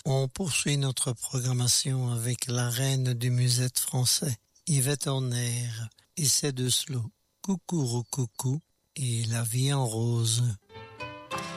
On poursuit notre programmation avec la reine du musette français, Yvette Horner, et ses deux slows, Coucou Coucou et La vie en rose.